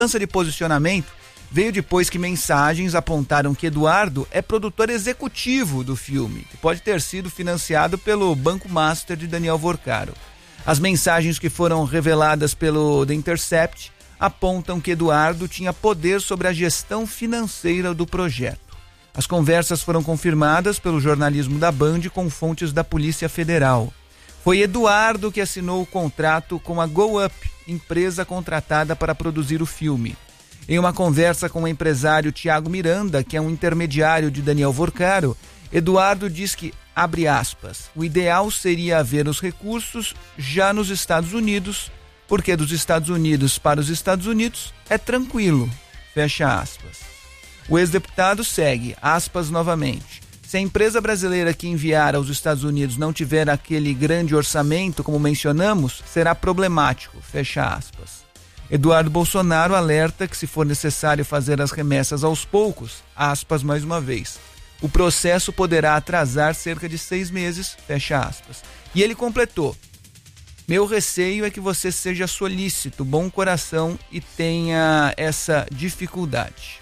mudança de posicionamento veio depois que mensagens apontaram que Eduardo é produtor executivo do filme, que pode ter sido financiado pelo Banco Master de Daniel Vorcaro. As mensagens que foram reveladas pelo The Intercept apontam que Eduardo tinha poder sobre a gestão financeira do projeto. As conversas foram confirmadas pelo jornalismo da Band com fontes da Polícia Federal. Foi Eduardo que assinou o contrato com a Go Up, empresa contratada para produzir o filme. Em uma conversa com o empresário Tiago Miranda, que é um intermediário de Daniel Vorcaro, Eduardo diz que, abre aspas, o ideal seria haver os recursos já nos Estados Unidos, porque dos Estados Unidos para os Estados Unidos é tranquilo, fecha aspas. O ex-deputado segue, aspas novamente, se a empresa brasileira que enviar aos Estados Unidos não tiver aquele grande orçamento, como mencionamos, será problemático, fecha aspas. Eduardo Bolsonaro alerta que se for necessário fazer as remessas aos poucos, aspas mais uma vez, o processo poderá atrasar cerca de 6 meses, fecha aspas. E ele completou, meu receio é que você seja solícito, bom coração e tenha essa dificuldade.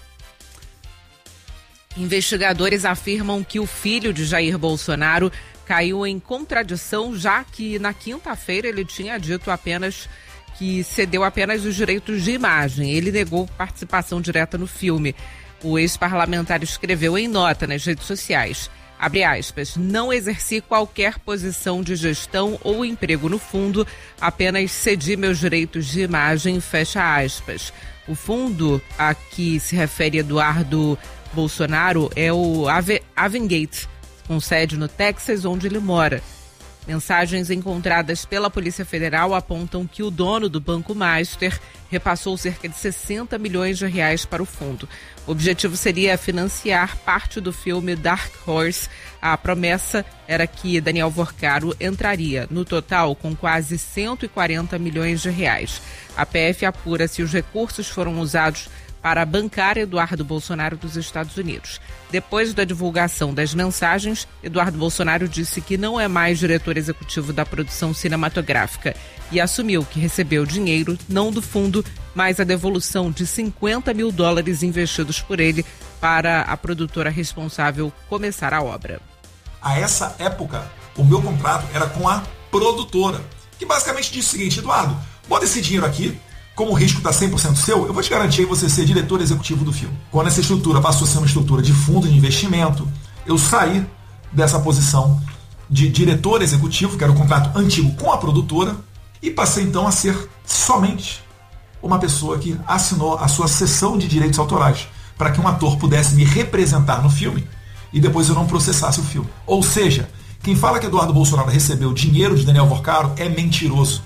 Investigadores afirmam que o filho de Jair Bolsonaro caiu em contradição, já que na quinta-feira ele tinha dito que cedeu apenas os direitos de imagem. Ele negou participação direta no filme. O ex-parlamentar escreveu em nota nas redes sociais, abre aspas, não exerci qualquer posição de gestão ou emprego no fundo, apenas cedi meus direitos de imagem, fecha aspas. O fundo a que se refere Eduardo Bolsonaro é o Avengate, com sede no Texas, onde ele mora. Mensagens encontradas pela Polícia Federal apontam que o dono do Banco Master repassou cerca de 60 milhões de reais para o fundo. O objetivo seria financiar parte do filme Dark Horse. A promessa era que Daniel Vorcaro entraria, no total, com quase 140 milhões de reais. A PF apura se os recursos foram usados para bancar Eduardo Bolsonaro dos Estados Unidos. Depois da divulgação das mensagens, Eduardo Bolsonaro disse que não é mais diretor executivo da produção cinematográfica e assumiu que recebeu dinheiro não do fundo, mas a devolução de $50 mil investidos por ele para a produtora responsável começar a obra. A essa época, o meu contrato era com a produtora, que basicamente disse o seguinte, Eduardo, bota esse dinheiro aqui, como o risco está 100% seu, eu vou te garantir você ser diretor executivo do filme. Quando essa estrutura passou a ser uma estrutura de fundo de investimento, eu saí dessa posição de diretor executivo, que era o contrato antigo com a produtora, e passei então a ser somente uma pessoa que assinou a sua cessão de direitos autorais, para que um ator pudesse me representar no filme e depois eu não processasse o filme. Ou seja, quem fala que Eduardo Bolsonaro recebeu dinheiro de Daniel Vorcaro é mentiroso.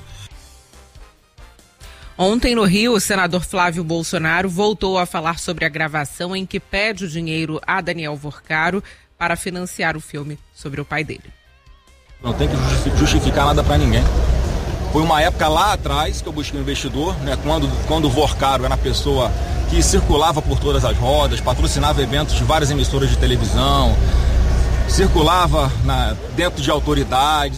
Ontem, no Rio, o senador Flávio Bolsonaro voltou a falar sobre a gravação em que pede o dinheiro a Daniel Vorcaro para financiar o filme sobre o pai dele. Não tem que justificar nada para ninguém. Foi uma época lá atrás que eu busquei um investidor, né, quando o Vorcaro era a pessoa que circulava por todas as rodas, patrocinava eventos de várias emissoras de televisão, circulava dentro de autoridades.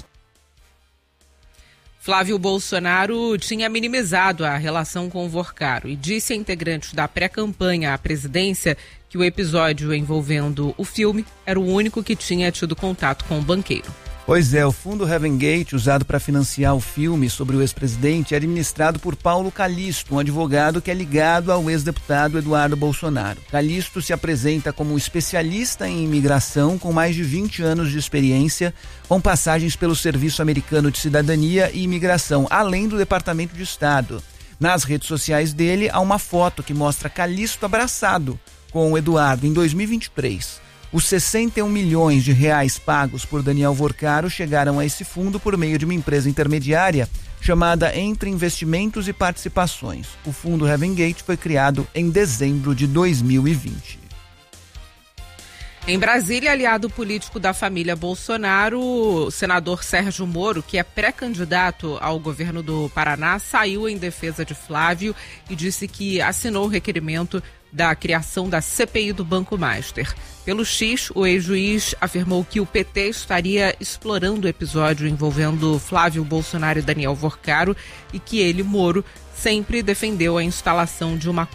Flávio Bolsonaro tinha minimizado a relação com o Vorcaro e disse a integrantes da pré-campanha à presidência que o episódio envolvendo o filme era o único que tinha tido contato com o banqueiro. Pois é, o fundo Heaven Gate, usado para financiar o filme sobre o ex-presidente, é administrado por Paulo Calixto, um advogado que é ligado ao ex-deputado Eduardo Bolsonaro. Calixto se apresenta como especialista em imigração com mais de 20 anos de experiência, com passagens pelo Serviço Americano de Cidadania e Imigração, além do Departamento de Estado. Nas redes sociais dele há uma foto que mostra Calixto abraçado com o Eduardo em 2023. Os 61 milhões de reais pagos por Daniel Vorcaro chegaram a esse fundo por meio de uma empresa intermediária chamada Entre Investimentos e Participações. O fundo Heaven Gate foi criado em dezembro de 2020. Em Brasília, aliado político da família Bolsonaro, o senador Sérgio Moro, que é pré-candidato ao governo do Paraná, saiu em defesa de Flávio e disse que assinou o requerimento da criação da CPI do Banco Master. Pelo X, o ex-juiz afirmou que o PT estaria explorando o episódio envolvendo Flávio Bolsonaro e Daniel Vorcaro e que ele, Moro, sempre defendeu a instalação de uma